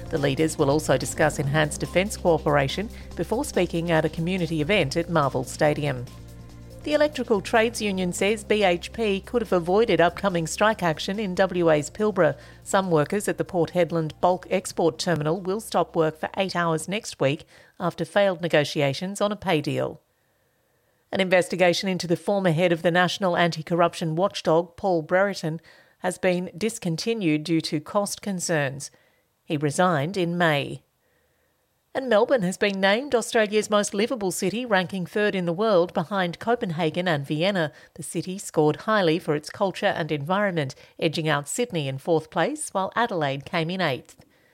The leaders will also discuss enhanced defence cooperation before speaking at a community event at Marvel Stadium. The Electrical Trades Union says BHP could have avoided upcoming strike action in WA's Pilbara. Some workers at the Port Hedland bulk export terminal will stop work for 8 hours next week after failed negotiations on a pay deal. An investigation into the former head of the National Anti-Corruption Watchdog, Paul Brereton, has been discontinued due to cost concerns. He resigned in May. And Melbourne has been named Australia's most livable city, ranking third in the world behind Copenhagen and Vienna. The city scored highly for its culture and environment, edging out Sydney in fourth place, while Adelaide came in eighth.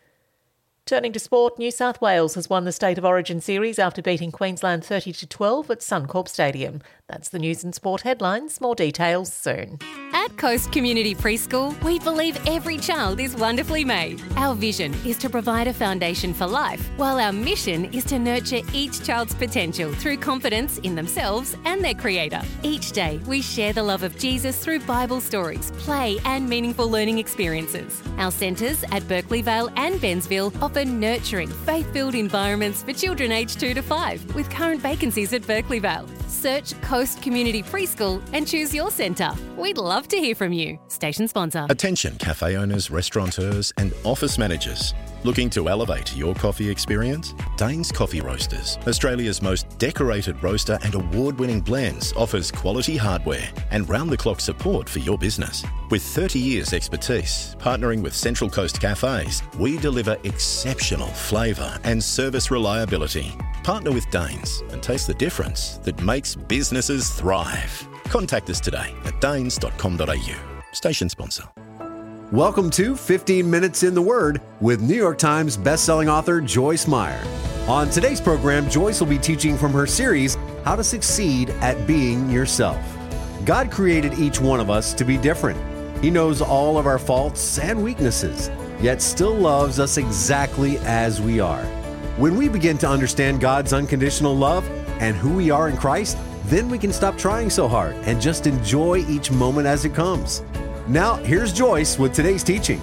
Turning to sport, New South Wales has won the State of Origin series after beating Queensland 30-12 at Suncorp Stadium. That's the news and sport headlines. More details soon. At Coast Community Preschool, we believe every child is wonderfully made. Our vision is to provide a foundation for life, while our mission is to nurture each child's potential through confidence in themselves and their Creator. Each day, we share the love of Jesus through Bible stories, play and meaningful learning experiences. Our centres at Berkeley Vale and Bensville offer nurturing, faith-filled environments for children aged 2 to 5, with current vacancies at Berkeley Vale. Search Coast Community Preschool and choose your centre. We'd love to hear from you. Station sponsor. Attention cafe owners, restaurateurs and office managers. Looking to elevate your coffee experience? Dane's Coffee Roasters, Australia's most decorated roaster and award-winning blends, offers quality hardware and round-the-clock support for your business. With 30 years expertise, partnering with Central Coast Cafes, we deliver exceptional flavour and service reliability. Partner with Danes and taste the difference that makes businesses thrive. Contact us today at danes.com.au. Station sponsor. Welcome to 15 Minutes in the Word with New York Times bestselling author Joyce Meyer. On today's program, Joyce will be teaching from her series, How to Succeed at Being Yourself. God created each one of us to be different. He knows all of our faults and weaknesses, yet still loves us exactly as we are. When we begin to understand God's unconditional love and who we are in Christ, then we can stop trying so hard and just enjoy each moment as it comes. Now, here's Joyce with today's teaching.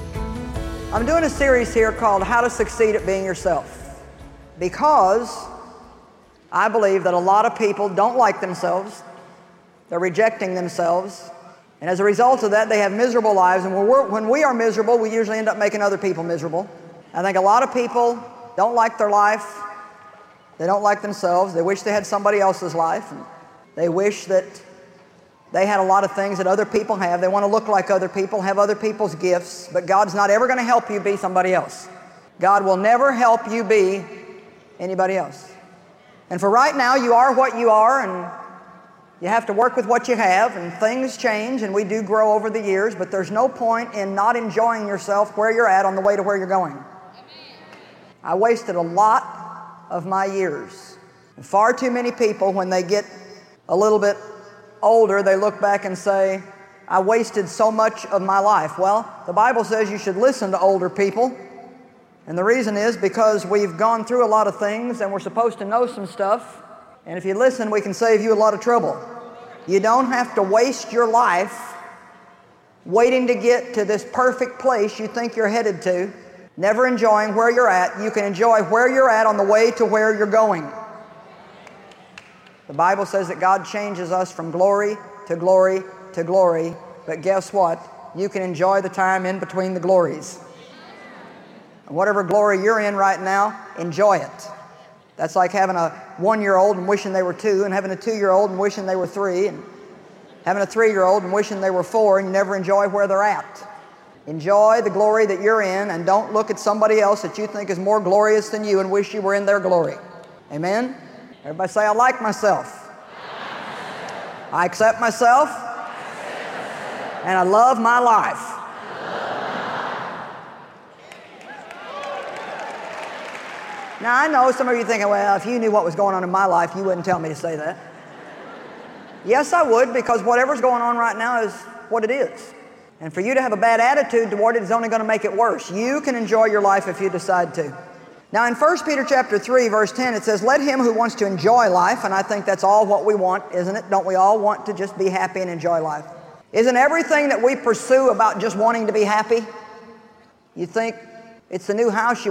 I'm doing a series here called How to Succeed at Being Yourself, because I believe that a lot of people don't like themselves. They're rejecting themselves. And as a result of that, they have miserable lives. And when we are miserable, we usually end up making other people miserable. I think a lot of people don't like their life. They don't like themselves. They wish they had somebody else's life. And they wish that they had a lot of things that other people have. They want to look like other people, have other people's gifts, but God's not ever going to help you be somebody else. God will never help you be anybody else. And for right now, you are what you are, and you have to work with what you have, and things change, and we do grow over the years, but there's no point in not enjoying yourself where you're at on the way to where you're going. I wasted a lot of my years. And far too many people, when they get a little bit older, they look back and say, I wasted so much of my life. Well, the Bible says you should listen to older people. And the reason is because we've gone through a lot of things and we're supposed to know some stuff. And if you listen, we can save you a lot of trouble. You don't have to waste your life waiting to get to this perfect place you think you're headed to, never enjoying where you're at. You can enjoy where you're at on the way to where you're going. The Bible says that God changes us from glory to glory to glory, but guess what? You can enjoy the time in between the glories. And whatever glory you're in right now, enjoy it. That's like having a 1-year-old and wishing they were 2, and having a 2-year-old and wishing they were 3, and having a 3-year-old and wishing they were 4, and you never enjoy where they're at. Enjoy the glory that you're in, and don't look at somebody else that you think is more glorious than you and wish you were in their glory. Amen? Everybody say, I like myself. I accept myself. And I love my life. Now, I know some of you thinking, well, if you knew what was going on in my life, you wouldn't tell me to say that. Yes, I would, because whatever's going on right now is what it is. And for you to have a bad attitude toward it is only going to make it worse. You can enjoy your life if you decide to. Now in 1 Peter chapter 3, verse 10, it says, let him who wants to enjoy life, and I think that's all what we want, isn't it? Don't we all want to just be happy and enjoy life? Isn't everything that we pursue about just wanting to be happy? You think it's the new house you